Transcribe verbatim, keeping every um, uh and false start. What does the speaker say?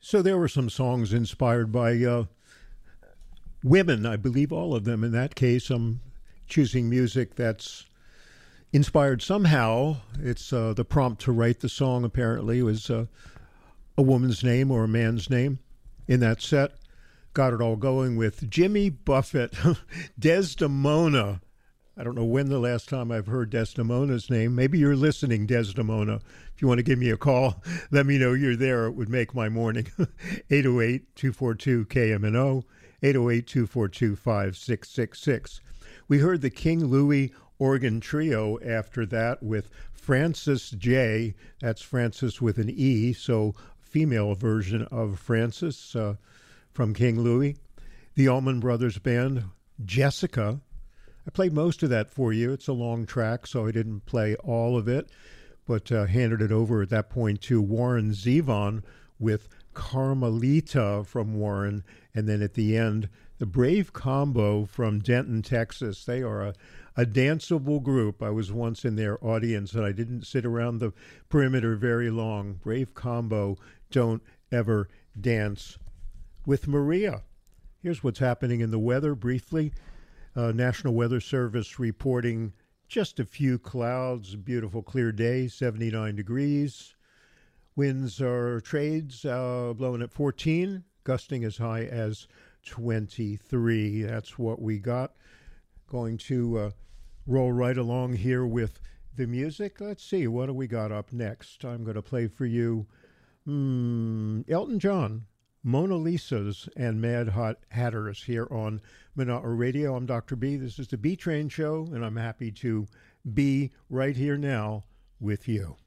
So there were some songs inspired by uh, women, I believe all of them. In that case, I'm choosing music that's inspired somehow. It's uh, the prompt to write the song, apparently, was uh, a woman's name or a man's name in that set. Got it all going with Jimmy Buffett, Desdemona. I don't know when the last time I've heard Desdemona's name. Maybe you're listening, Desdemona. If you want to give me a call, let me know you're there. It would make my morning. eight oh eight, two four two, K M N O, eight oh eight, two four two, five six six six. We heard the King Louie Organ Trio after that with Frances J. That's Frances with an E, so female version of Frances uh, from King Louie. The Allman Brothers Band, Jessica. I played most of that for you. It's a long track, so I didn't play all of it, but uh, handed it over at that point to Warren Zevon with Carmelita from Warren, and then at the end, the Brave Combo from Denton, Texas. They are a, a danceable group. I was once in their audience, and I didn't sit around the perimeter very long. Brave Combo, Don't Ever Dance with Maria. Here's what's happening in the weather briefly. Uh, National Weather Service reporting just a few clouds, beautiful clear day, seventy-nine degrees. Winds are trades uh, blowing at fourteen, gusting as high as twenty-three. That's what we got. Going to uh, roll right along here with the music. Let's see, what do we got up next? I'm going to play for you hmm, Elton John, Mona Lisa's and Mad Hot Hatters here on Monotera Radio. I'm Doctor B. This is the B Train Show, and I'm happy to be right here now with you.